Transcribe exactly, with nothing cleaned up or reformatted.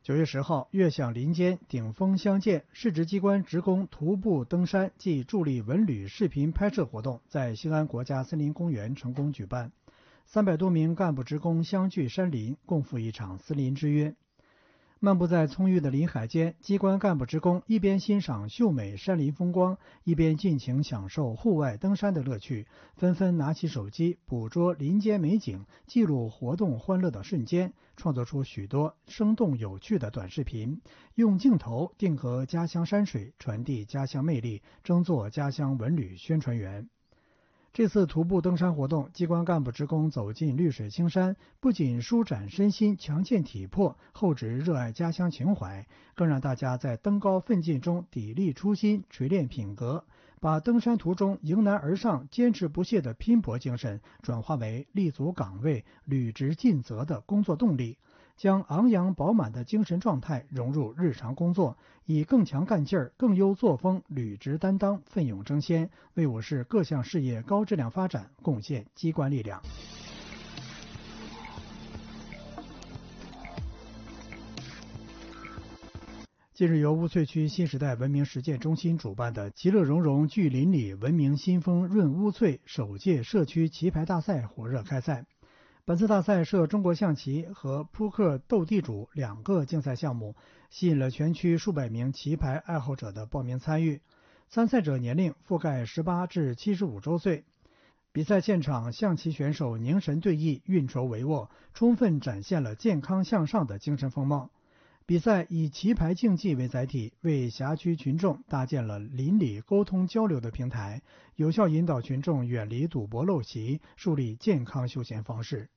九月十号，悦享林间顶峰相见市直机关职工徒步登山暨助力文旅视频拍摄活动在兴安国家森林公园成功举办，三百多名干部职工相聚山林，共赴一场森林之约。漫步在葱郁的林海间，机关干部职工一边欣赏秀美山林风光，一边尽情享受户外登山的乐趣，纷纷拿起手机捕捉林间美景，记录活动欢乐的瞬间，创作出许多生动有趣的短视频，用镜头定格家乡山水，传递家乡魅力，争做家乡文旅宣传员。这次徒步登山活动，机关干部职工走进绿水青山，不仅舒展身心、强健体魄，厚植热爱家乡情怀，更让大家在登高奋进中砥砺初心、锤炼品格，把登山途中迎难而上、坚持不懈的拼搏精神转化为立足岗位、履职尽责的工作动力，将昂扬饱满的精神状态融入日常工作，以更强干劲儿、更优作风履职担当，奋勇争先，为我市各项事业高质量发展贡献机关力量。近日，由乌翠区新时代文明实践中心主办的“其乐融融聚邻里，文明新风润乌翠”首届社区棋牌大赛火热开赛。本次大赛设中国象棋和扑克斗地主两个竞赛项目，吸引了全区数百名棋牌爱好者的报名参与。参赛者年龄覆盖十八至七十五周岁。比赛现场，象棋选手凝神对弈，运筹帷幄，充分展现了健康向上的精神风貌。比赛以棋牌竞技为载体，为辖区群众搭建了邻里沟通交流的平台，有效引导群众远离赌博陋习，树立健康休闲方式。